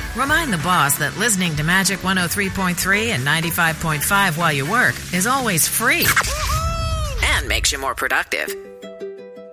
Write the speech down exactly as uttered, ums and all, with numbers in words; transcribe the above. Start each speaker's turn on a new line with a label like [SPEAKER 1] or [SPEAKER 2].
[SPEAKER 1] Remind the boss that listening to Magic one oh three point three and ninety-five point five while you work is always free and makes you more productive.